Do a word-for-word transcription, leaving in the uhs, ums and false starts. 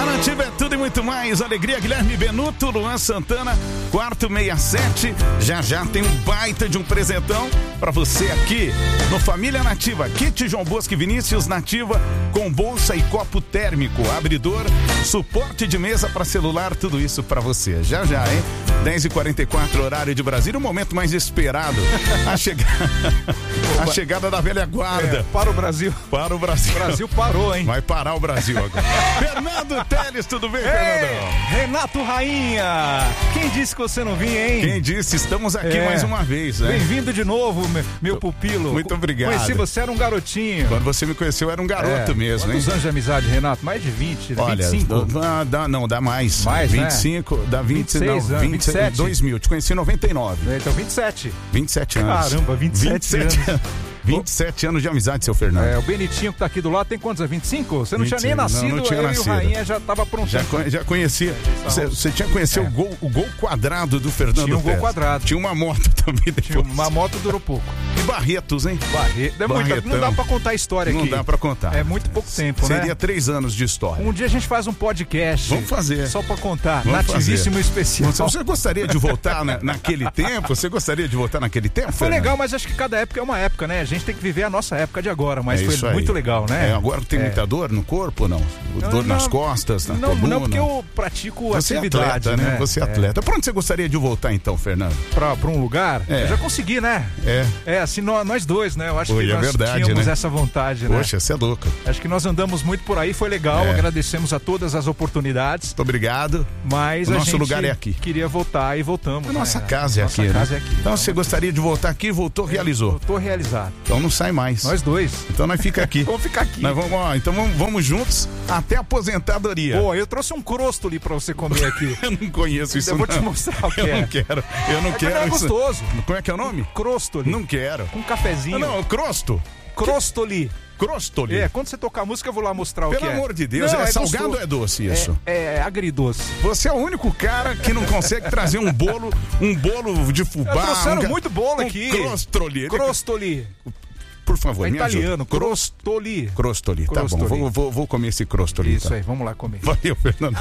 A Nativa é tudo e muito mais. Alegria, Guilherme Benuto, Luan Santana, quarto sessenta e sete. Já já tem um baita de um presentão pra você aqui no Família Nativa. Kit João Bosco e Vinícius Nativa com bolsa e copo térmico, abridor, suporte de mesa pra celular, tudo isso pra você. Já já, hein? dez e quarenta e quatro, horário de Brasília, o momento mais esperado. A chegada, a chegada da velha guarda. É, para o Brasil. Para o Brasil. O Brasil parou, hein? Vai parar o Brasil agora. Fernando Teles, tudo bem, Fernandão? Renato Rainha, quem disse que você não vinha, hein? Quem disse, estamos aqui É. mais uma vez, né? Bem-vindo de novo, meu, meu pupilo. Muito obrigado. Conheci você, era um garotinho. Quando você me conheceu, eu era um garoto É. mesmo, hein? Quantos anos de amizade, Renato? Mais de vinte, Olha, vinte e cinco? dá, dá, não, dá mais. Mais, vinte e cinco, né? dá vinte, vinte e seis não, anos, vinte, vinte e sete. dois mil, te conheci em noventa e nove. Então, vinte e sete. vinte e sete anos. Caramba, vinte e sete, vinte e sete anos. vinte e sete anos de amizade, seu Fernando. É, o Benitinho que tá aqui do lado tem quantos? É vinte e cinco? Você não vinte e tinha nem cinco, nascido, não, não tinha eu nascido. e o Rainha já tava pronto. Já, conhe- já conhecia. Você, você tinha conhecido É. o, gol, o gol quadrado do Fernando Tinha um gol Teles. quadrado. Tinha uma moto também depois. Tinha uma moto, durou pouco. E Barretos, hein? Barreto. É muita, Barretão. não dá pra contar a história Não aqui. dá pra contar. É muito pouco tempo, Seria né? três anos de história. Um dia a gente faz um podcast. Vamos fazer. Só pra contar. Vamos Nativíssimo fazer. especial. Você, você gostaria de voltar na, naquele tempo? Você gostaria de voltar naquele tempo? Foi Fernando? legal, mas acho que cada época é uma época, né? A gente tem que viver a nossa época de agora, mas É foi isso aí. muito legal, né? É, agora tem É. muita dor no corpo ou não? Não, Dor nas não, costas, na Não, coluna? não, porque eu pratico Você é atividade, atleta, né? Você é É. atleta. Pra onde você gostaria de voltar então, Fernando? Pra, pra um lugar, É. eu já consegui, né? É. É, assim, nó- nós dois, né? Eu acho Oi, que é nós verdade, tínhamos né? essa vontade, né? Poxa, você é louco. Acho que nós andamos muito por aí, foi legal, É. agradecemos a todas as oportunidades, Muito obrigado. mas O a nosso gente lugar é aqui. queria voltar e voltamos. A nossa né? casa é Nossa aqui, casa né? é aqui. Então você gostaria de voltar aqui, voltou, realizou. Eu tô realizado. Então não sai mais. Nós dois. Então nós fica aqui. Vamos ficar aqui. Nós vamos, ó, então vamos, vamos juntos até a aposentadoria. Pô, eu trouxe um crosto ali pra você comer aqui. Eu não conheço isso Eu vou não. te mostrar o que Eu é. não quero. Eu não É, quero mas é isso. gostoso. Como é que é o nome? Crostoli. Não quero. Com um cafezinho. Não, não, crosto. Crostoli. Crostoli. É, quando você tocar a música eu vou lá mostrar o Pelo que é. amor de Deus, Não, é, é salgado gostoso. ou é doce isso? É, é agridoce. Você é o único cara que não consegue trazer um bolo, um bolo de fubá. Eu trouxeram um ca- muito bolo um aqui. Crostoli. Crostoli. Por favor, É me ajuda. italiano. Crostoli. Crostoli. Tá bom, Crostoli. vou, vou, vou comer esse crostoli. Isso tá? aí, vamos lá comer. Valeu, Fernando.